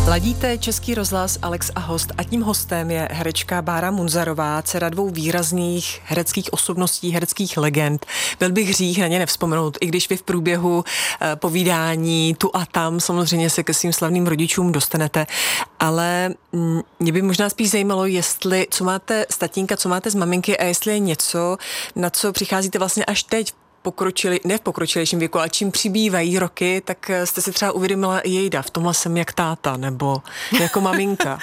Ladíte Český rozhlas, Alex a host, a tím hostem je herečka Bára Munzarová, dcera dvou výrazných hereckých osobností, hereckých legend. Byl bych hřích na ně nevzpomenout, i když vy v průběhu povídání tu a tam samozřejmě se ke svým slavným rodičům dostanete, ale mě by možná spíš zajímalo, jestli, co máte z tatínka, co máte z maminky a jestli je něco, na co přicházíte vlastně až teď, ne v pokročilejším věku, ale čím přibývají roky, tak jste si třeba uvědomila, jejda, v tomhle jsem jak táta, nebo jako maminka.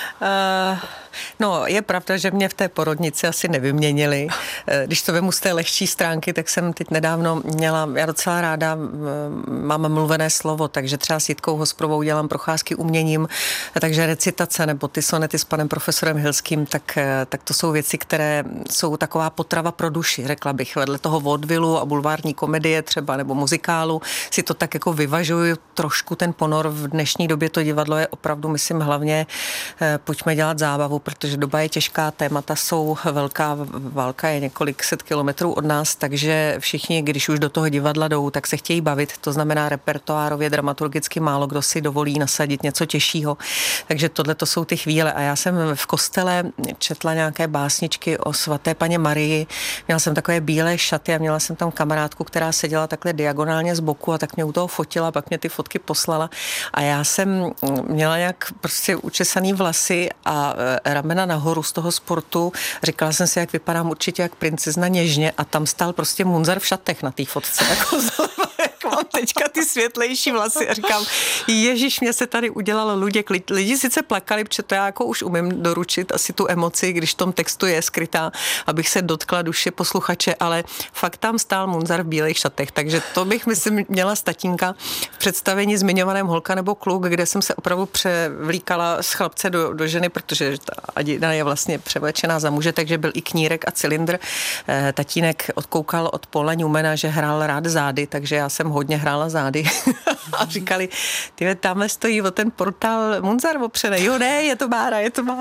No, je pravda, že mě v té porodnici asi nevyměnili. Když to vemu z té lehčí stránky, tak jsem teď nedávno měla, já docela ráda mám mluvené slovo, takže třeba s Jitkou Hosprovou dělám procházky uměním, takže recitace nebo ty sonety s panem profesorem Hilským, tak to jsou věci, které jsou taková potrava pro duši, řekla bych. Vedle toho vodvilu a bulvární komedie třeba nebo muzikálu si to tak jako vyvažuju trošku ten ponor. V dnešní době to divadlo je opravdu, myslím, hlavně pojďme dělat zábavu, protože doba je těžká, témata jsou velká, válka je několik set kilometrů od nás, takže všichni, když už do toho divadla jdou, tak se chtějí bavit, to znamená repertoárově, dramaturgicky málo kdo si dovolí nasadit něco těžšího, takže tohle to jsou ty chvíle a já jsem v kostele četla nějaké básničky o svaté paně Marii, měla jsem takové bílé šaty a měla jsem tam kamarádku, která seděla takhle diagonálně z boku a tak mě u toho fotila, pak mě ty fotky poslala a já jsem měla nějak prostě učesaný vlasy a ramena nahoru z toho sportu. Říkala jsem si, jak vypadám určitě jak princezna něžně a tam stál prostě Munzar v šatech na té fotce. Jako mám teďka ty světlejší vlasy a říkám, ježiš, mě se tady udělal luděk. Lidi sice plakali, protože to já jako už umím doručit asi tu emoci, když v tom textu je skrytá, abych se dotkla duše posluchače, ale fakt tam stál Munzar v bílých šatech, takže to bych, myslím, měla z tatínka v představení zmiňovaném Holka nebo kluk, kde jsem se opravdu převlíkala z chlapce do ženy, protože ta Adina je vlastně převlečená za muže, takže byl i knírek a cylindr. Tatínek odkoukal od Paula Newmana, že hrál rád zády, takže já jsem hodně hrála zády a říkali, ty tamhle stojí o ten portál Munzar opřený. Jo, ne, je to Bára.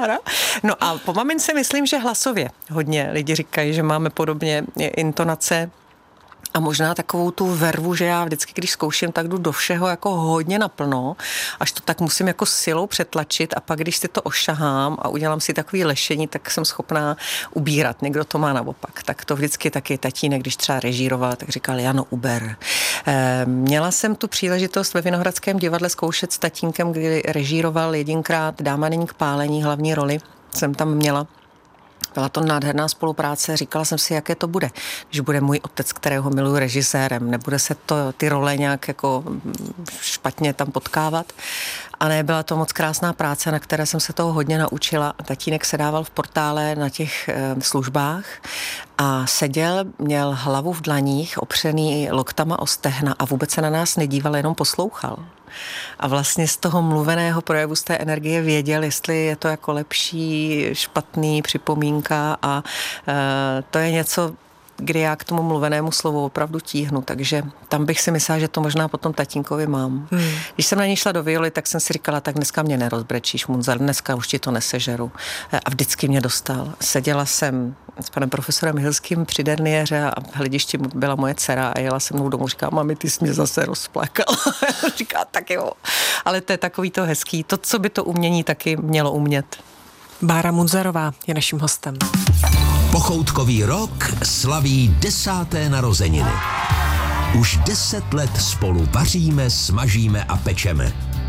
No a po mamince myslím, že hlasově. Hodně lidi říkají, že máme podobně intonace a možná takovou tu vervu, že já vždycky, když zkouším, tak jdu do všeho jako hodně naplno, až to tak musím jako silou přetlačit a pak, když si to ošahám a udělám si takový lešení, tak jsem schopná ubírat. Někdo to má naopak. Tak to vždycky taky tatínek, když třeba režíroval, tak říkal, Jano, uber. Měla jsem tu příležitost ve Vinohradském divadle zkoušet s tatínkem, kdy režíroval jedinkrát Dáma není k pálení, hlavní roli jsem tam měla. Byla to nádherná spolupráce, říkala jsem si, jaké to bude, když bude můj otec, kterého miluji, režisérem, nebude se ty role nějak jako špatně tam potkávat. A ne, byla to moc krásná práce, na které jsem se toho hodně naučila. Tatínek se dával v portále na těch službách a seděl, měl hlavu v dlaních, opřený loktama o stehna a vůbec se na nás nedíval, jenom poslouchal. A vlastně z toho mluveného projevu, z té energie věděl, jestli je to jako lepší, špatný, připomínka a to je něco, kdy já k tomu mluvenému slovu opravdu tíhnu, takže tam bych si myslela, že to možná potom tatínkovi mám. Když jsem na ní šla do Violy, tak jsem si říkala, tak dneska mě nerozbrečíš, Munzar, dneska už ti to nesežeru. A vždycky mě dostal. Seděla jsem s panem profesorem Hilským při derniéře a v hledišti byla moje dcera a jela se mnou domů, říká, mami, ty jsi mě zase rozplakala. Říká, tak jo. Ale to je takový to hezký. To, co by to umění taky mělo umět. Bára Munzarová je naším hostem. Pochoutkový rok slaví 10. narozeniny. Už 10 let spolu vaříme, smažíme a pečeme.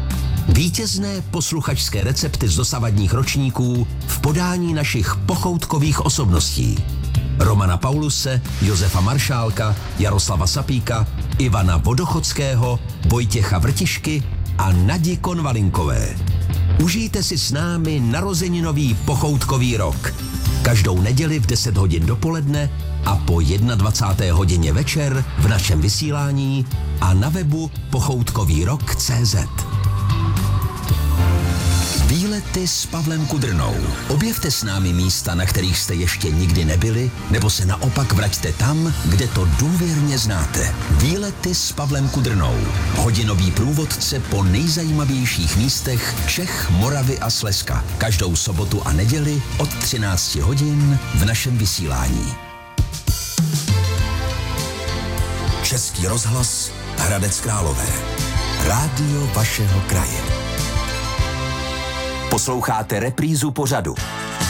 Vítězné posluchačské recepty z dosavadních ročníků v podání našich pochoutkových osobností. Romana Pauluse, Josefa Maršálka, Jaroslava Sapíka, Ivana Vodochodského, Vojtěcha Vrtišky a Nadi Konvalinkové. Užijte si s námi narozeninový pochoutkový rok. Každou neděli v 10 hodin dopoledne a po 21. hodině večer v našem vysílání a na webu pochoutkovýrok.cz. Výlety s Pavlem Kudrnou. Objevte s námi místa, na kterých jste ještě nikdy nebyli, nebo se naopak vraťte tam, kde to důvěrně znáte. Výlety s Pavlem Kudrnou. Hodinový průvodce po nejzajímavějších místech Čech, Moravy a Slezska. Každou sobotu a neděli od 13 hodin v našem vysílání. Český rozhlas Hradec Králové. Rádio vašeho kraje. Posloucháte reprízu pořadu.